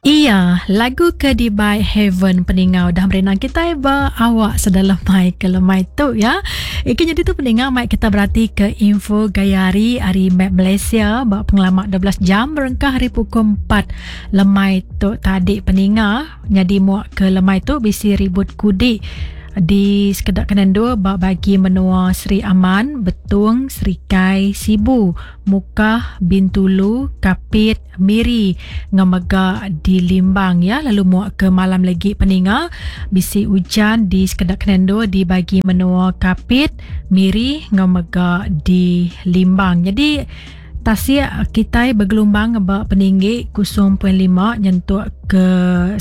Iya, lagu Kedi by Heaven peningau dah merenang kita awak sedalam mai ke lemai tu ya. Jadi tu peningau mai kita berarti ke info gayari hari map Malaysia bak pengalaman 12 jam berengkah hari pukul 4 lemai tu tadi peningau. Jadi muak ke lemai tu bisi ribut kudi di sekedak kanan dua bagi menua Seri Aman, Betung, Serikai, Sibu, Mukah, Bintulu, Kapit, Miri, Ngamega di Limbang ya. Lalu muak ke malam lagi peninggal bisi hujan di sekedak kanan dua di bagi menua Kapit, Miri, Ngamega di Limbang. Jadi tasya kita bergelombang bak peninggi 0.5 nyentuh ke 1.0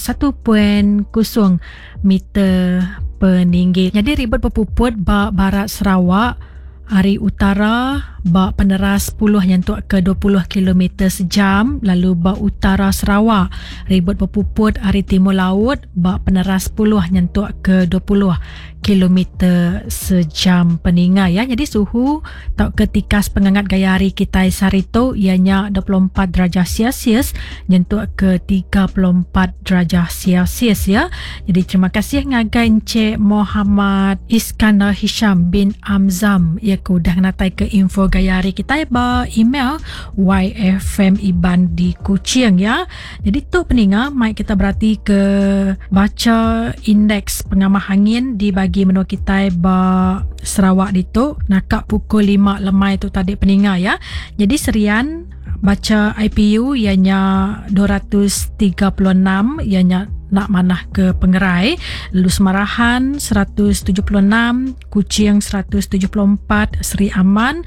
meter peninggi. Jadi ribut berpuput bak barat Sarawak, hari utara bak peneras 10 nyentuh ke 20 km sejam. Lalu bak utara Sarawak ribut berpuput hari timur laut bak peneras 10 nyentuh ke 20 km sejam peninggal ya. Jadi suhu tak ketikas pengangat gaya hari kita sehari tu ianya 24 darjah Celsius nyentuh ke 34 darjah Celsius ya. Jadi terima kasih ngagai Encik Muhammad Iskandar Hisham bin Amzam ia ku dah natai ke info gaya hari kita ba email yfmiban di Kuching ya. Jadi tu peninggal mai kita berarti ke baca indeks pengamah angin di bagi menua kita ba Sarawak itu nakak pukul 5 lemai tu tadi peninggal ya. Jadi serian baca IPU ianya 236 ianya nak manah ke Pengerai, lalu Semarahan 176, Kuching 174, Seri Aman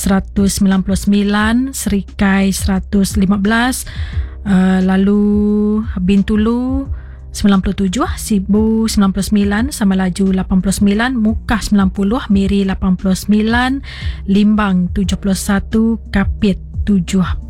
199, Serikai 115, lalu Bintulu 97, Sibu 99, Samalaju 89, Mukah 90, Miri 89, Limbang 71, Kapit 73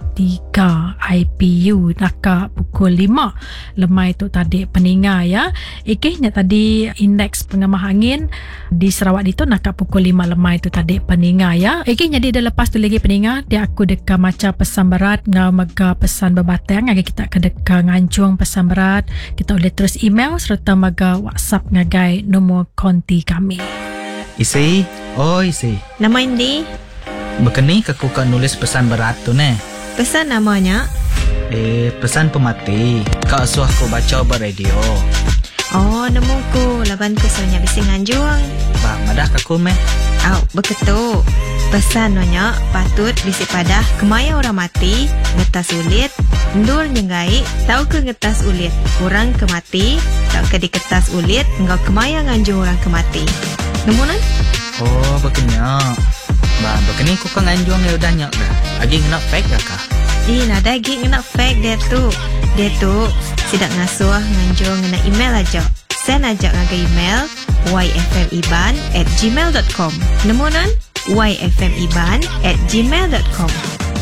IPU nakak pukul 5 lemai tu tadi peninggal ya. Ikihnya tadi indeks pengamah angin di Sarawak itu nakak pukul 5 lemai tu tadi peninggal ya. Ikihnya dia dah lepas tu lagi peninggal dia aku deka macam pesan berat ngau mega pesan berbatang ngagai kita ke deka ngancung pesan berat kita boleh terus email serta mega WhatsApp ngagai nombor konti kami. Isi, Isi. Nama Indi? Bekeni aku kan nulis pesan berat tu ne. Pesan namanya? Pesan pemati. Kak suah aku baca beradio. Oh, nemuku. Laban ku soalnya bisa nganjuang. Bah, madah kaku meh. Beketu. Pesan nonya patut bisi padah kemaya orang mati, ngetas ulit, ndur nyenggai, tahu ke ngetas ulit. Orang kemati, tahu ke diketas ulit, engkau kemaya nganjung orang kemati. Nemunan? Oh, bekenya. Bah, bekeni ku kan nganjuang ya udah nyak dah. Agi ngena fake dah kah? Nada agi ngena fake dia tu. Dia tu sidak ngasuh nganjuang ngena email aja. Send aja ngaga email yfmiban@gmail.com. Nemunan? yfmiban@gmail.com.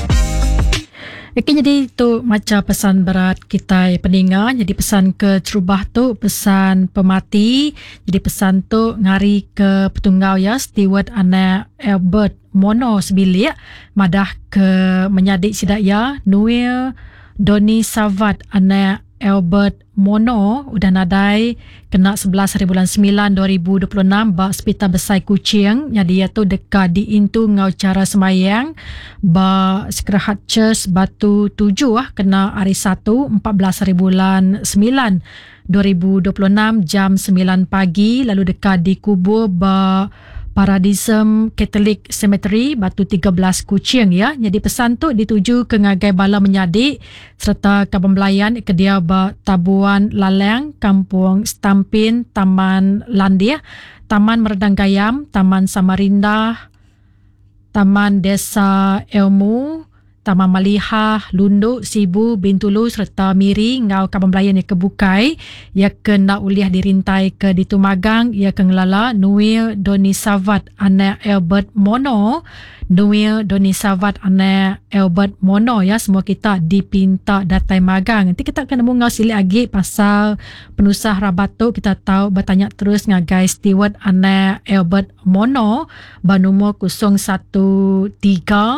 Jadi tu macam pesan berat kita peninggal. Jadi pesan ke cerubah tu pesan pemati. Jadi pesan tu ngari ke petunggal ya Steward anak Albert Mono sebilik madah ke menyadik sidak ya Nuil Doni Savat anak Albert Mono udah nadai kena 11 hari bulan 9 2026 ba Hospital Besar Kuching. Jadi dia tu dekat di intu ngau cara semayang ba Sekerahat Church Batu 7 kena hari 1 14 hari bulan 9 2026 jam 9 pagi. Lalu dekat di kubur ba Paradisum Catholic Cemetery Batu 13 Kuching ya. Jadi pesan tu dituju ke ngagai bala menyadik serta kaban belayan ke dia ba Tabuan Laleng, Kampung Stampin, Taman Landia, Taman Meredang Gayam, Taman Samarinda, Taman Desa Ilmu, Taman Malihah, Lunduk, Sibu, Bintulu serta Miri ngau kaban belayan yang kebukai ia kena uliah dirintai ke di Tumagang ia ke ngelala Nuil Doni Savat anak Albert Mono, Nuil Doni Savat anak Albert Mono ya. Semua kita dipinta datai magang. Nanti kita akan ngau silik lagi pasal penusah rabat tu kita tahu bertanya terus ngagai Steward anak Albert Mono ba nombor 013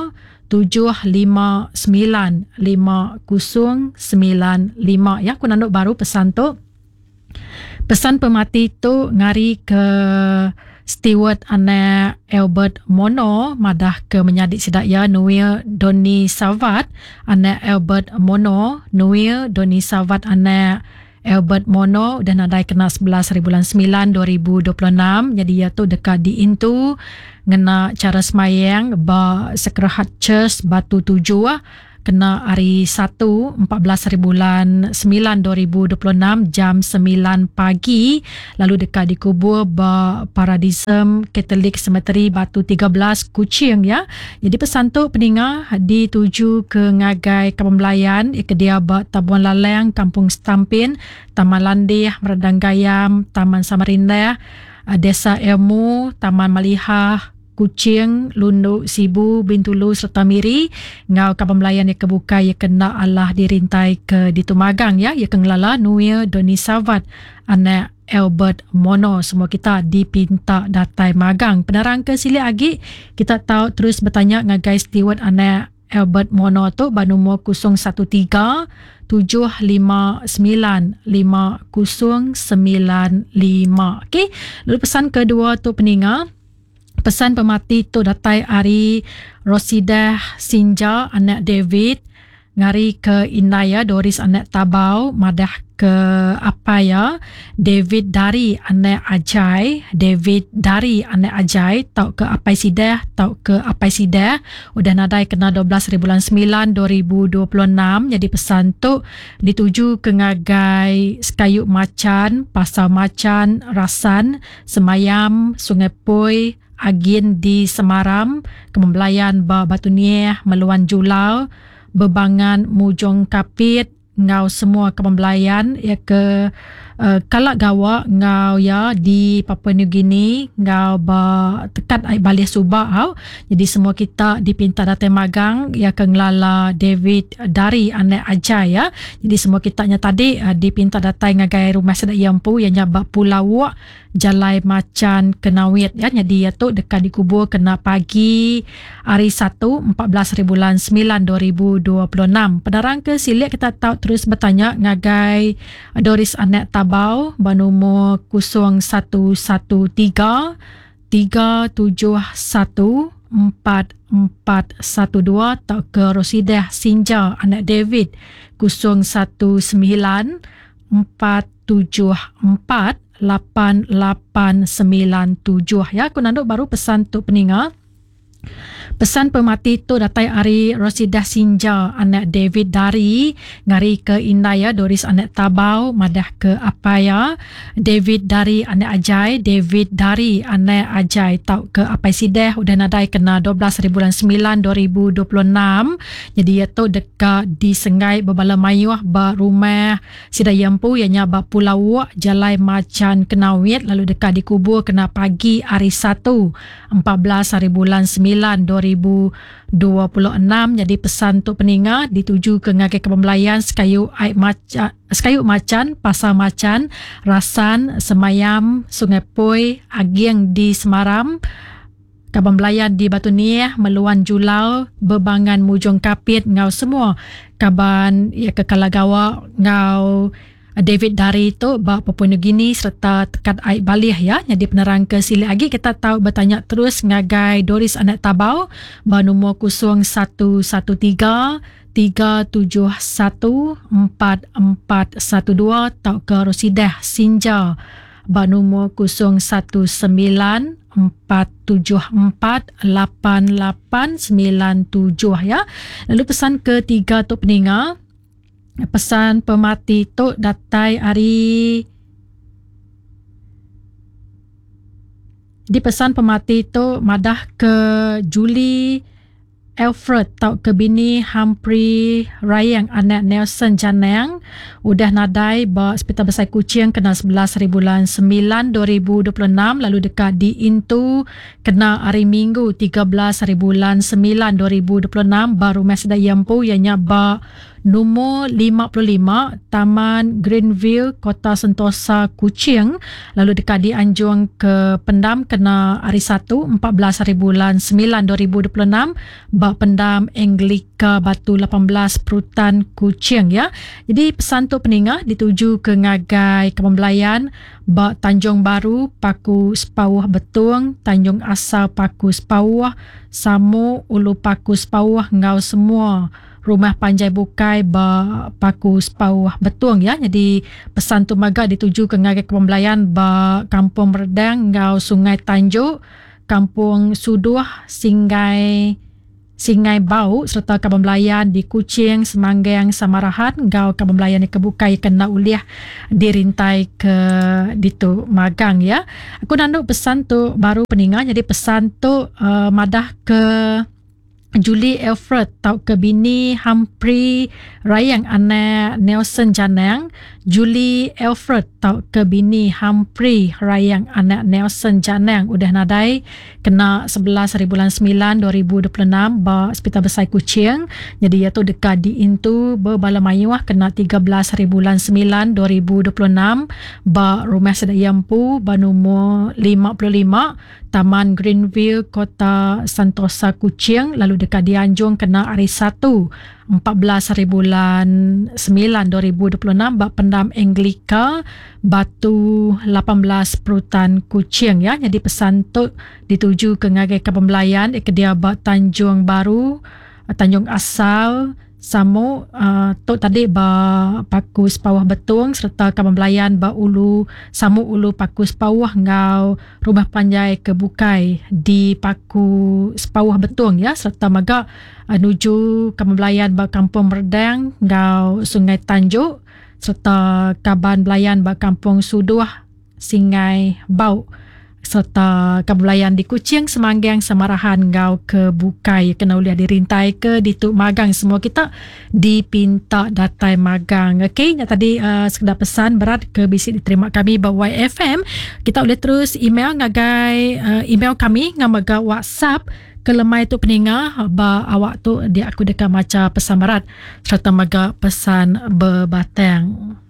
7595095 ya. Aku nanduk baru pesan tu. Pesan pemati tu ngari ke Stewart ane Albert Mono madah ke menyadik sidak ya Nuir Doni Savat ane Albert Mono, Nuir Doni Savat ane Albert Mono dan nadai kena 11 bulan 9 2026. Jadi ya tu dekat di Intu ngena cara semayang ba Sekerahat Church Batu 7 kena hari 1 14 bulan 9 2026 jam 9 pagi. Lalu dekat dikubur ba Paradisem Katolik Cemetery Batu 13 Kuching ya. Jadi pesan tu peninga dituju ke ngagai Kapembelayan ke dia ba Tabuan Laleng, Kampung Stampin, Taman Landih, Meredang Gayam, Taman Samarinda, Desa Ilmu, Taman Malihah, Kuching, Lundu, Sibu, Bintulu serta Miri. Ngau Kapembelayan yang kebuka ia kena Allah dirintai ke Ditumagang ya. Ia kengelala Nuir Doni Savat anak Albert Mono. Semua kita dipinta datai magang. Penerang ke sili agi kita tahu terus bertanya ngagai Stewart anak Albert Mono tu banumur 013 7595095. Okey. Lalu pesan kedua tu peninga. Pesan pemati tu datai hari Rosidah Sinja anak David ngari ke Inaya Doris anak Tabau madah ke apa ya David dari anak Ajai, David dari anak Ajai tau ke Apai Sidah, tau ke Apai Sidah udah nadai kena 12 bulan 9 2026. Jadi pesan tu dituju ke ngagai Sekayuk Macan, Pasar Macan, Rasan, Semayam, Sungai Pui, Agin di Semaram, Kapembelayan ba Batu Nieh, Meluan Julau, Bebangan Mujong Kapit, ngau semua Kapembelayan ya ke Kalak Gawa ngau ya di Papua New Guinea ngau ba tekat ai Balih Subak au. Jadi semua kita dipinta datai magang ya ke ngelala David dari anak Ajai ya. Jadi semua kitanya tadi dipinta datai ngagai rumah sedak Yampu yang nyabak Pulau Wak Jalai Macan Kenawit ya. Jadi ya tu dekat dikubur kena pagi hari 1 14 bulan 9 2026. Penerang ke silik kita tahu terus bertanya ngagai Doris anak Tabau banumur 0113 371 4412 tak ke Rosidah Sinja anak David 019 474 8897 ya. Aku nanduk baru pesan tu peninga. Pesan pemati tu datai hari Rosidah Sinja anak David dari ngari ke Indaya Doris anak Tabau madah ke Apaya, David dari anak Ajai, David dari anak Ajai tau ke Apai Sidah udah nadai kena 12 bulan 9 2026. Jadi ya tu dekat di Sengai Bebala Mayuh ba rumah Sida Yampu yang nyabak Pulau Wak Jalai Macan Kenawit. Lalu dekat dikubur kena pagi hari 1 14 bulan 9 2026. Jadi pesan tu peninga dituju ke ngagai Kapembelayan Sekayuk Macan, Pasar Macan, Rasan, Semayam, Sungai Pui, Agiang di Semaram, Kapembelayan di Batu Nieh, Meluan Julau, Bebangan Mujong Kapit, ngau semua kaban ya ke Kalagawa ngau David dari itu ba Papua New Guinea serta tekat Aik Balih ya. Jadi penerang ke sili lagi kita tahu bertanya terus ngagai Doris anak Tabau ba nombor 0113 371 4412 tau ke Rosidah Sinja ba nombor 019 474 8897 ya. Lalu pesan ketiga tu peninga. Pesan pemati tu datai hari di pesan pemati tu madah ke Julie Alfred tau ke bini Humphrey Rayang anak Nelson Janang udah nadai ba Hospital Besar Kuching kena 11 bulan 9 2026. Lalu dekat di Intu kena hari Minggu 13 bulan 9 2026 baru Masda Yampu yang nyaba nombor 55 Taman Greenville Kota Sentosa Kuching, lalu dekat di Anjung ke Pendam kena hari 1 14 hari bulan 9 2026 bak Pendam Anglika Batu 18 Perutan Kuching ya. Jadi pesan tu peningah dituju ke ngagai Kebembelayan bak Tanjung Baru Paku Sepawah Betung, Tanjung Asal Paku Sepawah, Samu Ulu Paku Sepawah ngau semua Rumah Panjai Bukai ba Paku Sepawah Betung ya. Jadi pesan tu maga dituju ke ngagai Kebembelayan ba Kampung Merdang ngau Sungai Tanjuk, Kampung Suduh Singai Bau serta Kebembelayan di Kuching, Semanggang, Samarahan ngau Kebembelayan di Kebukai kena uliah dirintai ke ditu magang ya. Aku nanduk pesan tu baru peningah, jadi pesan tu madah ke Julie Alfred tau ke bini Humphrey Rayang anak Nelson Janang. Julie Alfred tau ke bini Humphrey Rayang anak Nelson Janang udah nadai kena 11 hari bulan 9 2026 ba Hospital Besar Kuching. Jadi iaitu dekat di Intu Bala Mayuah kena 13 hari bulan 9 2026 ba Rumah Sedayampu ba nombor 55 Taman Greenville Kota Sentosa Kuching, lalu dekat di Anjung kena hari 1 14 hari bulan 9 2026 bak Pendam Anglika Batu 18 Perutan Kuching ya. Jadi pesan tu dituju ke ngagai Kebembelayan ke dia bak Tanjung Baru, Tanjung Asal, Samu tu tadi ba Paku Sepawah Betung serta Kebembelayan ba Samu Ulu Paku Sepawah ngau Rumah Panjai Kebukai di Paku Sepawah Betung ya, serta maga nuju Kebembelayan ba Kampung Merdang ngau Sungai Tanjuk serta Kaban Belayan ba Kampung Suduh Singai Bau serta Kebembelayan di Kuching, Semanggang, Samarahan ngau ke Bukai kena uliah dirintai ke dituk magang. Semua kita dipinta datai magang. Okey, yang tadi sekedar pesan berat ke bisik diterima kami bawa YFM. Kita boleh terus email ngagai email kami ngamaga WhatsApp ke lemai tu peningah ba awak tu dia aku dekat macam pesan berat serta maga pesan berbatang.